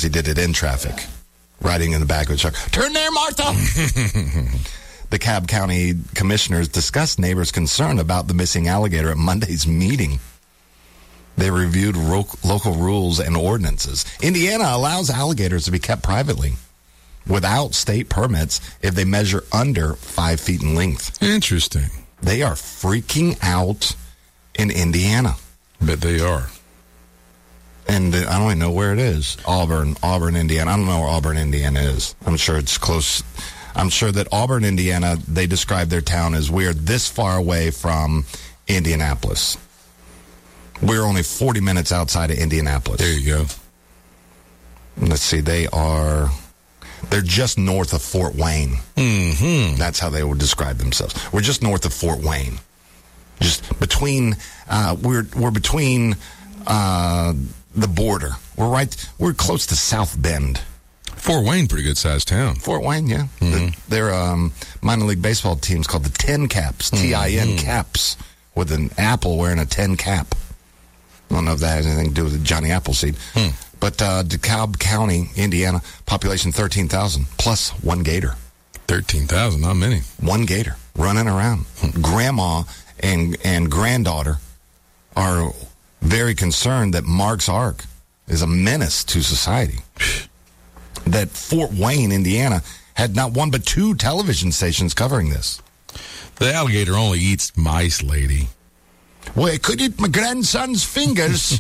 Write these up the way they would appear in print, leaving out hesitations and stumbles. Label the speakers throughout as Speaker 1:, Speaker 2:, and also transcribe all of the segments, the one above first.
Speaker 1: he did it in traffic, riding in the back of a truck. Turn there, Martha! The Cobb County commissioners discussed neighbors' concern about the missing alligator at Monday's meeting. They reviewed local rules and ordinances. Indiana allows alligators to be kept privately without state permits if they measure under 5 feet in length.
Speaker 2: Interesting.
Speaker 1: They are freaking out in Indiana.
Speaker 2: Bet they are.
Speaker 1: And I don't even know where it is. Auburn, Indiana. I don't know where Auburn, Indiana is. I'm sure it's close. I'm sure that Auburn, Indiana, they describe their town as we're this far away from Indianapolis. We're only 40 minutes outside of Indianapolis.
Speaker 2: There you go.
Speaker 1: Let's see. They're just north of Fort Wayne.
Speaker 2: Mm-hmm.
Speaker 1: That's how they would describe themselves. We're just north of Fort Wayne. Just between, we're between the border. We're close to South Bend.
Speaker 2: Fort Wayne, pretty good sized town.
Speaker 1: Fort Wayne, yeah.
Speaker 2: Mm-hmm.
Speaker 1: Their minor league baseball team's called the Tin Caps, Tin Caps, with an apple wearing a tin cap. I don't know if that has anything to do with Johnny Appleseed. But DeKalb County, Indiana, population 13,000, plus one gator.
Speaker 2: 13,000, not many.
Speaker 1: One gator running around. Grandma and granddaughter are very concerned that Mark's Ark is a menace to society. That Fort Wayne, Indiana, had not one but 2 television stations covering this.
Speaker 2: The alligator only eats mice, lady.
Speaker 1: Well, it could eat my grandson's fingers.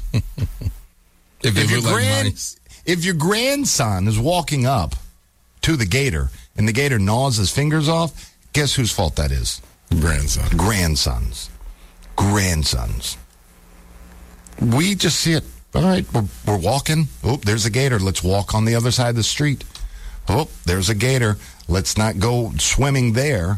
Speaker 1: If your grandson is walking up to the gator and the gator gnaws his fingers off, guess whose fault that is? Grandsons. We just see it. All right, we're walking. Oh, there's a gator. Let's walk on the other side of the street. Oh, there's a gator. Let's not go swimming there.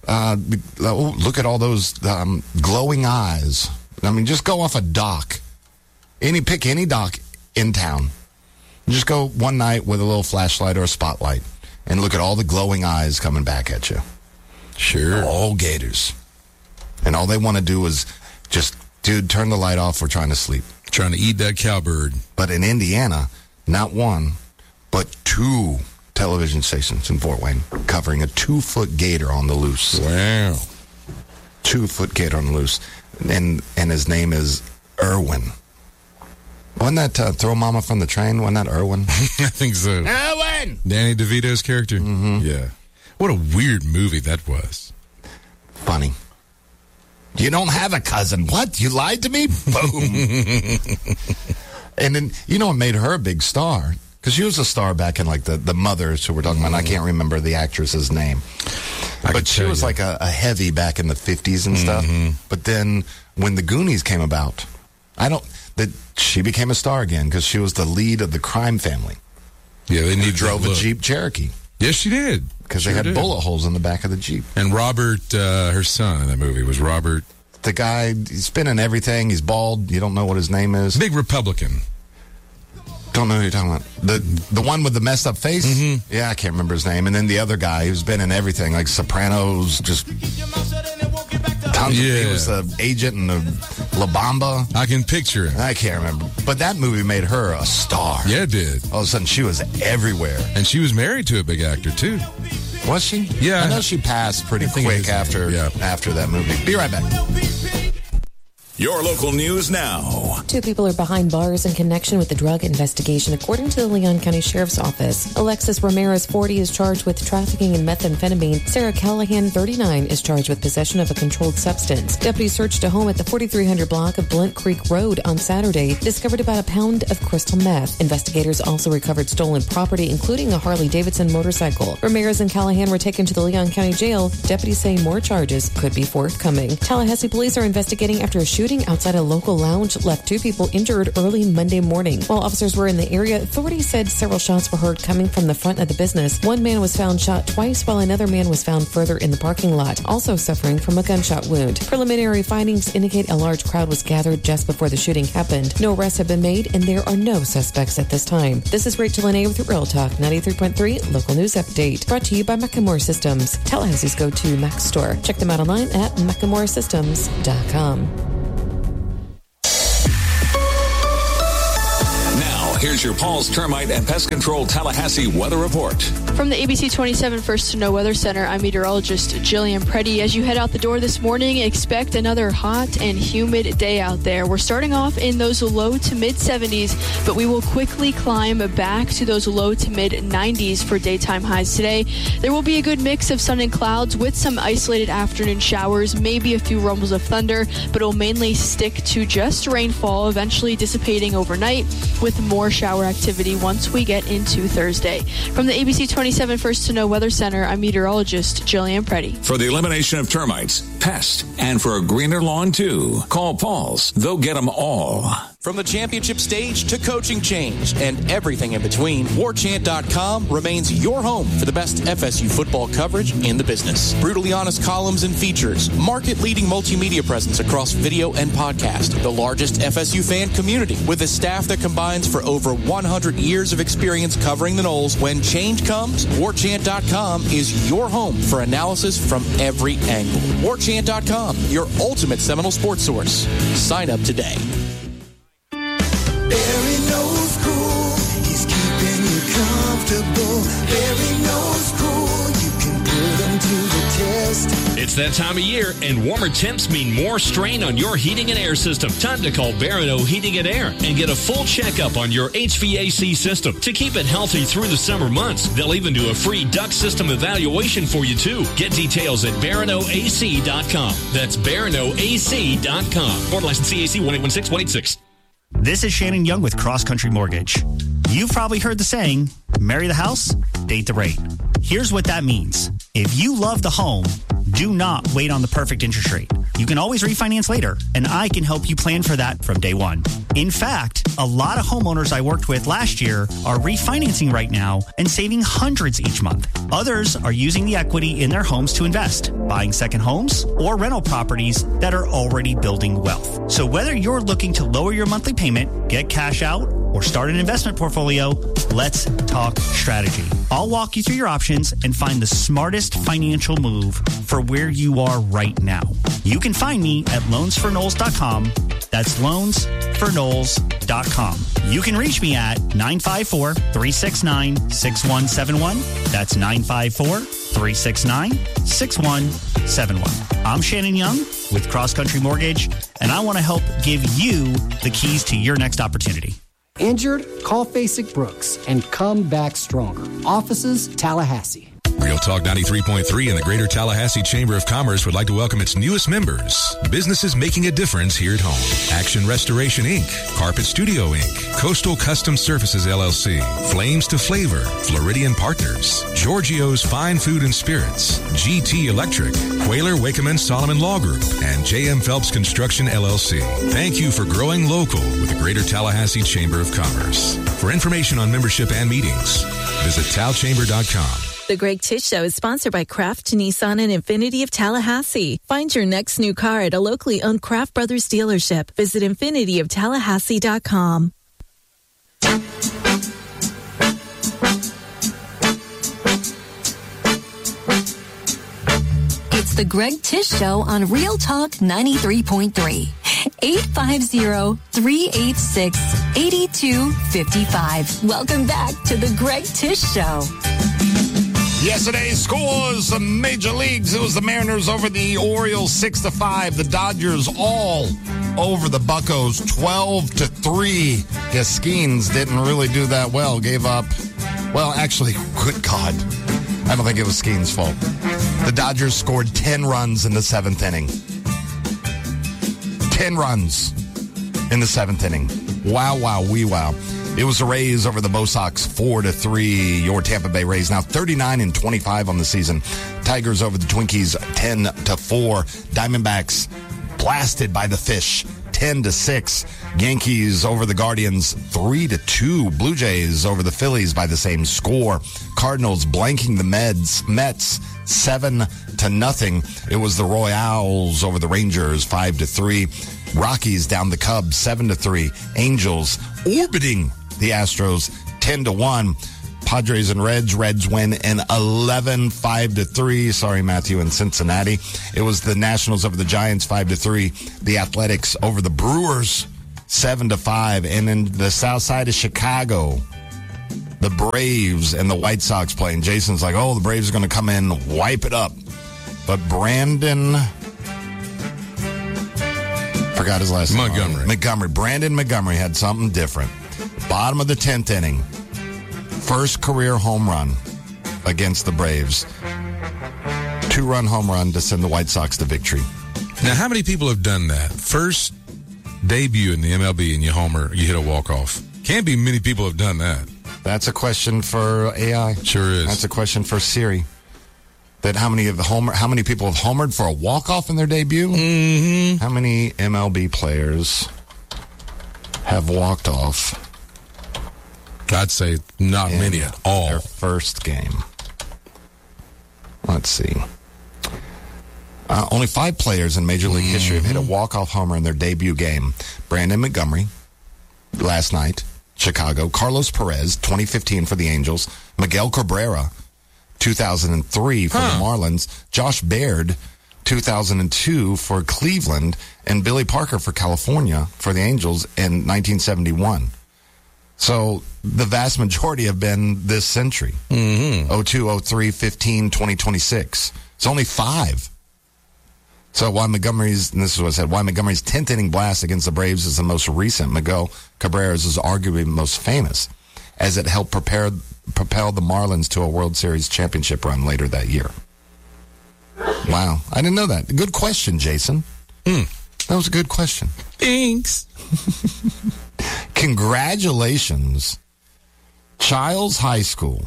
Speaker 1: Look at all those glowing eyes. I mean, just go off a dock. Pick any dock in town. Just go one night with a little flashlight or a spotlight and look at all the glowing eyes coming back at you.
Speaker 2: Sure.
Speaker 1: All gators. And all they want to do is just, dude, turn the light off. We're trying to sleep.
Speaker 2: Trying to eat that cowbird.
Speaker 1: But in Indiana, not one, but 2 television stations in Fort Wayne covering a 2-foot gator on the loose.
Speaker 2: Wow.
Speaker 1: 2-foot gator on the loose. And his name is Irwin. Wasn't that Throw Mama from the Train? Wasn't that Irwin?
Speaker 2: I think so.
Speaker 1: Irwin!
Speaker 2: Danny DeVito's character?
Speaker 1: Mm-hmm.
Speaker 2: Yeah. What a weird movie that was.
Speaker 1: Funny. You don't have a cousin. What? You lied to me? Boom. And then, what made her a big star? Because she was a star back in, like, the Mothers who we're talking about. I can't remember the actress's name. But she was like a heavy back in the 50s and stuff. But then when the Goonies came about, she became a star again because she was the lead of the Crime Family.
Speaker 2: Yeah,
Speaker 1: they drove a Jeep Cherokee.
Speaker 2: Yes, she did.
Speaker 1: Because they had bullet holes in the back of the Jeep.
Speaker 2: And Robert, her son in that movie, was Robert.
Speaker 1: The guy, he's been in everything. He's bald. You don't know what his name is.
Speaker 2: Big Republican.
Speaker 1: Don't know who you're talking about. The one with the messed up face?
Speaker 2: Mm-hmm.
Speaker 1: Yeah, I can't remember his name. And then the other guy who's been in everything, like Sopranos, just tons of. He was the agent in the La Bamba.
Speaker 2: I can picture it.
Speaker 1: I can't remember. But that movie made her a star.
Speaker 2: Yeah, it did.
Speaker 1: All of a sudden, she was everywhere.
Speaker 2: And she was married to a big actor, too.
Speaker 1: Was she?
Speaker 2: Yeah.
Speaker 1: I know she passed pretty quick after that movie. Be right back.
Speaker 3: Your local news now.
Speaker 4: 2 people are behind bars in connection with the drug investigation, according to the Leon County Sheriff's Office. Alexis Ramirez, 40, is charged with trafficking in methamphetamine. Sarah Callahan, 39, is charged with possession of a controlled substance. Deputies searched a home at the 4300 block of Blunt Creek Road on Saturday, discovered about a pound of crystal meth. Investigators also recovered stolen property, including a Harley-Davidson motorcycle. Ramirez and Callahan were taken to the Leon County Jail. Deputies say more charges could be forthcoming. Tallahassee police are investigating after a shooting outside a local lounge left 2 people injured early Monday morning. While officers were in the area, authorities said several shots were heard coming from the front of the business. One man was found shot twice, while another man was found further in the parking lot, also suffering from a gunshot wound. Preliminary findings indicate a large crowd was gathered just before the shooting happened. No arrests have been made, and there are no suspects at this time. This is Rachel Lene with Real Talk 93.3 Local News Update, brought to you by Macklemore Systems, Tallahassee's go-to Mac store. Check them out online at MacklemoreSystems.com.
Speaker 3: here's your Paul's Termite and Pest Control Tallahassee weather report.
Speaker 5: From the ABC 27 First to Know Weather Center, I'm meteorologist Jillian Preddy. As you head out the door this morning, expect another hot and humid day out there. We're starting off in those low to mid 70s, but we will quickly climb back to those low to mid 90s for daytime highs today. There will be a good mix of sun and clouds with some isolated afternoon showers, maybe a few rumbles of thunder, but it will mainly stick to just rainfall, eventually dissipating overnight with more shower activity once we get into Thursday. From the ABC 27 First to Know Weather Center, I'm meteorologist Jillian Preddy.
Speaker 3: For the elimination of termites, pests, and for a greener lawn too, call Paul's. They'll get them all.
Speaker 6: From the championship stage to coaching change and everything in between, WarChant.com remains your home for the best FSU football coverage in the business. Brutally honest columns and features, market-leading multimedia presence across video and podcast, the largest FSU fan community with a staff that combines for over 100 years of experience covering the Noles. When change comes, WarChant.com is your home for analysis from every angle. WarChant.com, your ultimate Seminole sports source. Sign up today.
Speaker 7: Barry knows cool, he's keeping you comfortable. Barry knows cool, you can put him to the test.
Speaker 8: It's that time of year, and warmer temps mean more strain on your heating and air system. Time to call Barano Heating and Air and get a full checkup on your HVAC system to keep it healthy through the summer months. They'll even do a free duct system evaluation for you, too. Get details at BaranoAC.com. That's BaranoAC.com. Board license CAC 1816186.
Speaker 9: This is Shannon Young with Cross Country Mortgage. You've probably heard the saying, marry the house, date the rate. Here's what that means. If you love the home, do not wait on the perfect interest rate. You can always refinance later, and I can help you plan for that from day one. In fact, a lot of homeowners I worked with last year are refinancing right now and saving hundreds each month. Others are using the equity in their homes to invest, buying second homes or rental properties that are already building wealth. So whether you're looking to lower your monthly payment, get cash out, or start an investment portfolio, let's talk strategy. I'll walk you through your options and find the smartest financial move for where you are right now. You can find me at loansforknowles.com. That's loansforknowles.com. You can reach me at 954-369-6171. That's 954-369-6171. I'm Shannon Young with Cross Country Mortgage, and I want to help give you the keys to your next opportunity.
Speaker 10: Injured? Call Fasig Brooks and come back stronger. Offices, Tallahassee.
Speaker 2: Real Talk 93.3 and the Greater Tallahassee Chamber of Commerce would like to welcome its newest members. Businesses making a difference here at home. Action Restoration, Inc., Carpet Studio, Inc., Coastal Custom Surfaces, LLC, Flames to Flavor, Floridian Partners, Giorgio's Fine Food and Spirits, GT Electric, Quayler Wakeman Solomon Law Group, and JM Phelps Construction, LLC. Thank you for growing local with the Greater Tallahassee Chamber of Commerce. For information on membership and meetings, visit talchamber.com.
Speaker 11: The Greg Tish Show is sponsored by Kraft Nissan and Infinity of Tallahassee. Find your next new car at a locally owned Kraft Brothers dealership. Visit infinityoftallahasee.com.
Speaker 12: It's the Greg Tish Show on Real Talk 93.3. 850-386-8255. Welcome back to the Greg Tish Show.
Speaker 1: Yesterday's scores, the major leagues. It was the Mariners over the Orioles 6-5. The Dodgers all over the Buccos 12-3. Guess Skeens didn't really do that well. Gave up, well, actually, good God. I don't think it was Skeens' fault. The Dodgers scored 10 runs in the seventh inning. 10 runs in the seventh inning. Wow, wow, wee wow. It was the Rays over the Bo Sox 4-3. Your Tampa Bay Rays now 39-25 on the season. Tigers over the Twinkies 10-4. Diamondbacks blasted by the Fish 10-6. Yankees over the Guardians 3-2. Blue Jays over the Phillies by the same score. Cardinals blanking the Mets 7-0. It was the Royals over the Rangers 5-3. Rockies down the Cubs 7-3. Angels orbiting the Astros 10-1. Padres and Reds win in 5-3. Sorry, Matthew, in Cincinnati. It was the Nationals over the Giants 5-3. The Athletics over the Brewers 7-5. And in the south side of Chicago, the Braves and the White Sox playing. Jason's like, oh, the Braves are going to come in and wipe it up. But Brandon, forgot his last name. Montgomery. Brandon Montgomery had something different. Bottom of the 10th inning. First career home run against the Braves. 2-run home run to send the White Sox to victory.
Speaker 13: Now, how many people have done that? First debut in the MLB and you homer, you hit a walk-off. Can't be many people have done that.
Speaker 1: That's a question for AI.
Speaker 13: Sure is.
Speaker 1: That's a question for Siri. That how many people have homered for a walk-off in their debut?
Speaker 13: Mm-hmm.
Speaker 1: How many MLB players have walked off?
Speaker 13: I'd say not many at all.
Speaker 1: Their first game. Let's see. Only 5 players in Major League history have hit a walk-off homer in their debut game. Brandon Montgomery, last night, Chicago. Carlos Perez, 2015 for the Angels. Miguel Cabrera, 2003 for the Marlins. Josh Baird, 2002 for Cleveland. And Billy Parker for California for the Angels in 1971. So the vast majority have been this century. 02, 03, 15, 20, 26. It's only 5. So why Montgomery's 10th inning blast against the Braves is the most recent. Miguel Cabrera's is arguably the most famous, as it helped propel the Marlins to a World Series championship run later that year. Wow. I didn't know that. Good question, Jason. That was a good question.
Speaker 13: Thanks.
Speaker 1: Congratulations, Childs High School,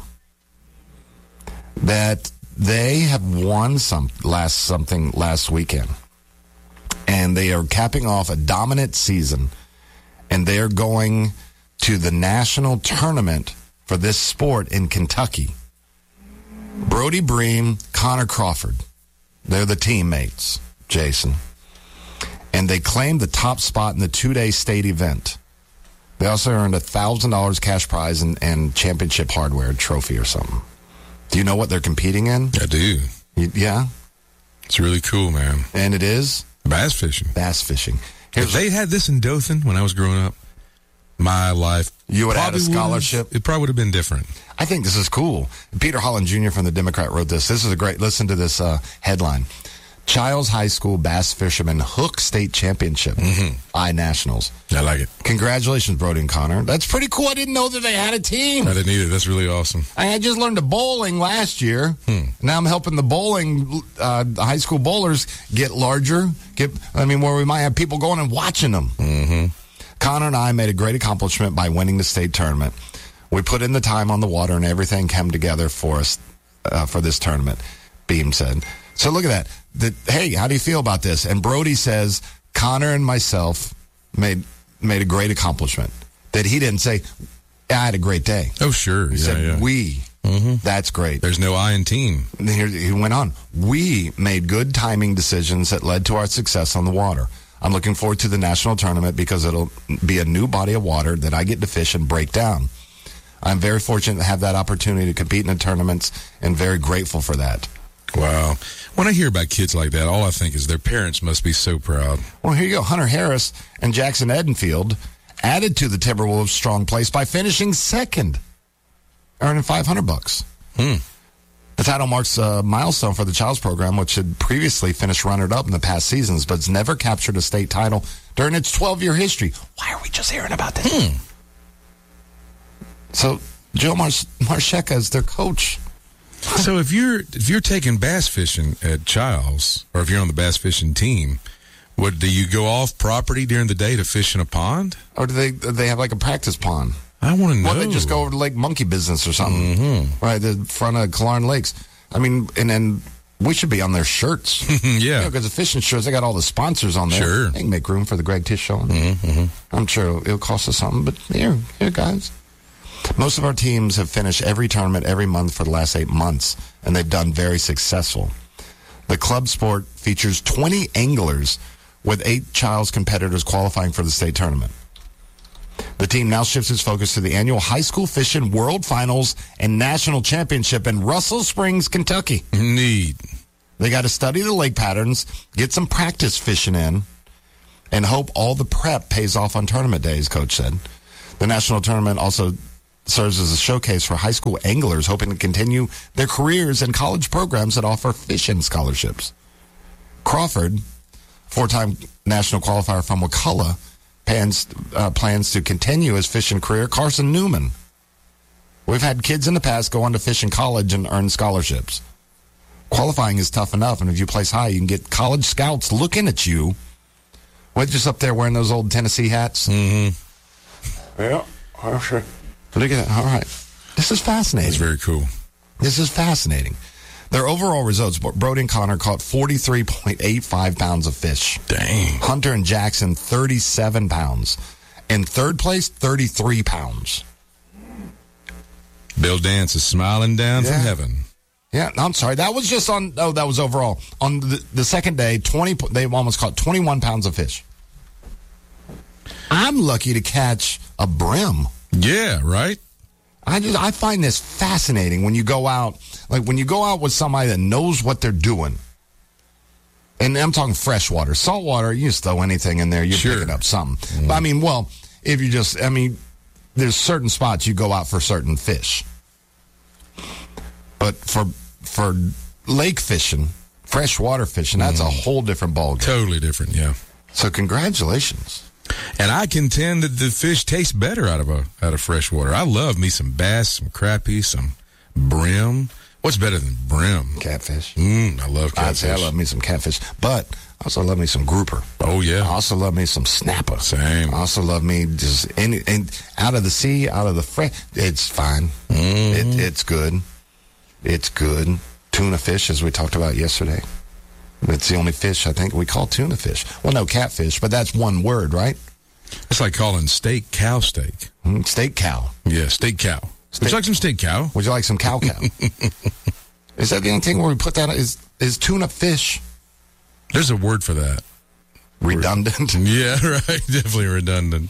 Speaker 1: that they have won something last weekend, and they are capping off a dominant season, and they're going to the national tournament for this sport in Kentucky. Brody Bream, Connor Crawford, they're the teammates, Jason, and they claimed the top spot in the 2-day state event. They also earned $1,000 cash prize and championship hardware trophy or something. Do you know what they're competing in?
Speaker 13: I do.
Speaker 1: Yeah?
Speaker 13: It's really cool, man.
Speaker 1: And it is?
Speaker 13: Bass fishing.
Speaker 1: Bass fishing.
Speaker 13: If they had this in Dothan when I was growing up, my life...
Speaker 1: You would have had a scholarship?
Speaker 13: It probably would have been different.
Speaker 1: I think this is cool. Peter Holland Jr. from the Democrat wrote this. This is a great... Listen to this headline. Childs High School Bass Fisherman Hook State Championship. I-Nationals.
Speaker 13: I like it.
Speaker 1: Congratulations, Brody and Connor. That's pretty cool. I didn't know that they had a team.
Speaker 13: I didn't either. That's really awesome.
Speaker 1: I just learned to bowling last year. Now I'm helping the bowling high school bowlers get larger. Where we might have people going and watching them. Connor and I made a great accomplishment by winning the state tournament. We put in the time on the water, and everything came together for us for this tournament, Beam said. So look at that. Hey, how do you feel about this? And Brody says, Connor and myself made a great accomplishment. That he didn't say, I had a great day.
Speaker 13: Oh, sure.
Speaker 1: He said, we. That's great.
Speaker 13: There's no I in team.
Speaker 1: And he went on. We made good timing decisions that led to our success on the water. I'm looking forward to the national tournament because it'll be a new body of water that I get to fish and break down. I'm very fortunate to have that opportunity to compete in the tournaments and very grateful for that.
Speaker 13: Wow. When I hear about kids like that, all I think is their parents must be so proud.
Speaker 1: Well, here you go. Hunter Harris and Jackson Edenfield added to the Timberwolves' strong place by finishing second, earning $500. The title marks a milestone for the Childs program, which had previously finished runner-up in the past seasons, but it's never captured a state title during its 12-year history. Why are we just hearing about this? So Joe Marcheka is their coach.
Speaker 13: So if you're taking bass fishing at Childs, or if you're on the bass fishing team, do you go off property during the day to fish in a pond?
Speaker 1: Or do they have like a practice pond?
Speaker 13: I want to know.
Speaker 1: Well, they just go over to Lake Monkey Business or something, right? The front of Killarn Lakes. I mean, and then we should be on their shirts.
Speaker 13: Yeah.
Speaker 1: Because the fishing shirts, they got all the sponsors on there.
Speaker 13: Sure.
Speaker 1: They can make room for the Greg Tish Show. I'm sure it'll cost us something, but here, guys. Most of our teams have finished every tournament every month for the last 8 months, and they've done very successful. The club sport features 20 anglers with 8 Childs competitors qualifying for the state tournament. The team now shifts its focus to the annual High School Fishing World Finals and National Championship in Russell Springs, Kentucky.
Speaker 13: Neat.
Speaker 1: They got to study the lake patterns, get some practice fishing in, and hope all the prep pays off on tournament days, Coach said. The national tournament also serves as a showcase for high school anglers hoping to continue their careers in college programs that offer fishing scholarships. Crawford, four-time national qualifier from Wakulla, plans to continue his fishing career. Carson Newman. We've had kids in the past go on to fish in college and earn scholarships. Qualifying is tough enough, and if you place high, you can get college scouts looking at you. We're just up there wearing those old Tennessee hats.
Speaker 13: Mm-hmm.
Speaker 1: Yeah, sure. Look at that. All right. This is fascinating.
Speaker 13: That's very cool.
Speaker 1: This is fascinating. Their overall results, Brody and Connor caught 43.85 pounds of fish.
Speaker 13: Dang.
Speaker 1: Hunter and Jackson, 37 pounds. In third place, 33 pounds.
Speaker 13: Bill Dance is smiling down from heaven.
Speaker 1: Yeah, I'm sorry. That was just on, that was overall. On the second day, they almost caught 21 pounds of fish. I'm lucky to catch a brim.
Speaker 13: Yeah, right?
Speaker 1: I find this fascinating when you go out, with somebody that knows what they're doing. And I'm talking freshwater. Saltwater, you just throw anything in there, you're picking up something. Mm. But if you there's certain spots you go out for certain fish. But for lake fishing, freshwater fishing, that's a whole different ballgame.
Speaker 13: Totally different, yeah.
Speaker 1: So congratulations.
Speaker 13: And I contend that the fish taste better out of fresh water. I love me some bass, some crappie, some brim. What's better than brim?
Speaker 1: Catfish.
Speaker 13: I love catfish.
Speaker 1: I'd say I love me some catfish, but I also love me some grouper.
Speaker 13: Oh, yeah.
Speaker 1: I also love me some snapper.
Speaker 13: Same.
Speaker 1: I also love me just and out of the sea, out of the fresh. It's fine. Mm-hmm. It's good. It's good. Tuna fish, as we talked about yesterday. It's the only fish I think we call tuna fish. Well, no, catfish, but that's one word, right?
Speaker 13: It's like calling steak cow steak.
Speaker 1: Steak cow.
Speaker 13: Yeah, steak cow. Would you like some steak cow?
Speaker 1: Would you like some cow? Is that the only thing where we put that? Is tuna fish?
Speaker 13: There's a word for that.
Speaker 1: Redundant?
Speaker 13: Yeah, right. Definitely redundant.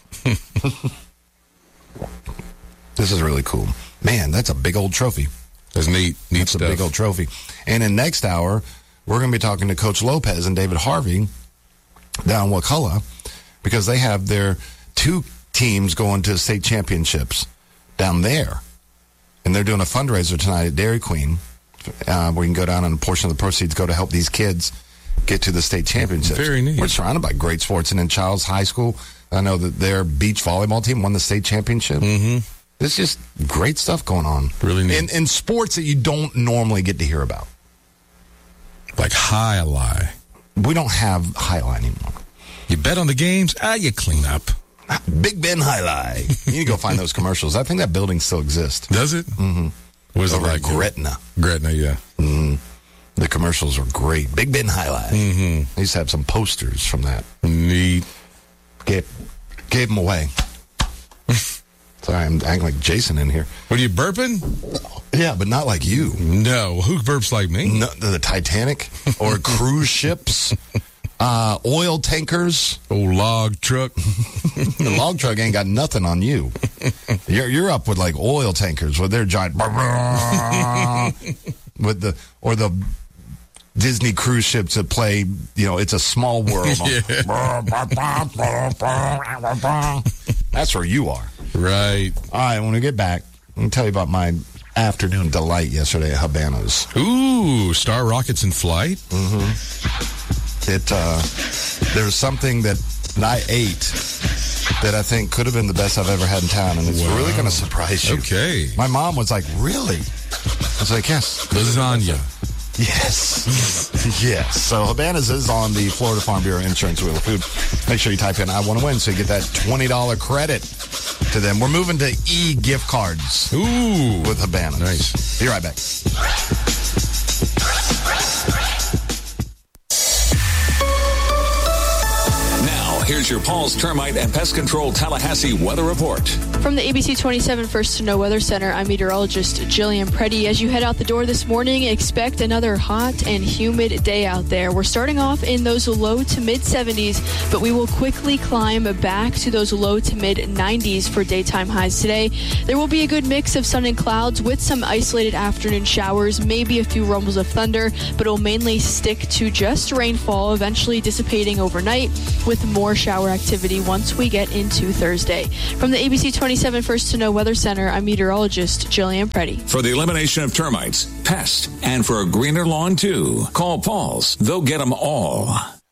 Speaker 1: This is really cool. Man, that's a big old trophy.
Speaker 13: That's neat. Neat
Speaker 1: That's
Speaker 13: stuff.
Speaker 1: a big old trophy. And in next hour, we're going to be talking to Coach Lopez and David Harvey down in Wakulla because they have their two teams going to state championships down there. And they're doing a fundraiser tonight at Dairy Queen where you can go down and a portion of the proceeds go to help these kids get to the state championships.
Speaker 13: Very neat.
Speaker 1: We're surrounded by great sports. And in Child's High School, I know that their beach volleyball team won the state championship.
Speaker 13: Mm-hmm.
Speaker 1: There's just great stuff going on.
Speaker 13: Really neat.
Speaker 1: In sports that you don't normally get to hear about.
Speaker 13: Like Highlight.
Speaker 1: We don't have Highlight anymore.
Speaker 13: You bet on the games, you clean up.
Speaker 1: Big Ben Highlight. You need to go find those commercials. I think that building still exists.
Speaker 13: Does it?
Speaker 1: Mm-hmm.
Speaker 13: What is it like?
Speaker 1: Gretna.
Speaker 13: Gretna, yeah.
Speaker 1: Mm-hmm. The commercials were great. Big Ben Highlight.
Speaker 13: Mm-hmm.
Speaker 1: I used to have some posters from that.
Speaker 13: Neat.
Speaker 1: Gave them away. Sorry, I'm acting like Jason in here.
Speaker 13: What are you burping?
Speaker 1: Yeah, but not like you.
Speaker 13: No, who burps like me?
Speaker 1: No, the Titanic or cruise ships, oil tankers.
Speaker 13: Old log truck.
Speaker 1: The log truck ain't got nothing on you. You're up with like oil tankers with their giant with the Disney cruise ships that play, It's a Small World. That's where you are.
Speaker 13: Right.
Speaker 1: All right, when we get back, I'm going to tell you about my afternoon delight yesterday at Habanos.
Speaker 13: Ooh, Star Rockets in flight?
Speaker 1: Mm-hmm. There's something that I ate that I think could have been the best I've ever had in town, and it's really going to surprise you.
Speaker 13: Okay.
Speaker 1: My mom was like, really? I was like, yes.
Speaker 13: Lasagna.
Speaker 1: Yes. Yes. So Habanos is on the Florida Farm Bureau Insurance Wheel of Food. Make sure you type in I want to win so you get that $20 credit to them. We're moving to e-gift cards.
Speaker 13: Ooh.
Speaker 1: With Habanos.
Speaker 13: Nice.
Speaker 1: Be right back.
Speaker 3: Now, here's your Paul's Termite and Pest Control Tallahassee weather report.
Speaker 5: From the ABC 27 First to Know Weather Center, I'm meteorologist Jillian Preddy. As you head out the door this morning, expect another hot and humid day out there. We're starting off in those low to mid 70s, but we will quickly climb back to those low to mid 90s for daytime highs today. There will be a good mix of sun and clouds with some isolated afternoon showers, maybe a few rumbles of thunder, but it will mainly stick to just rainfall, eventually dissipating overnight with more shower activity once we get into Thursday. From the ABC 27 First to Know Weather Center, I'm meteorologist Jillian Preddy.
Speaker 3: For the elimination of termites, pests, and for a greener lawn too, call Paul's. They'll get them all.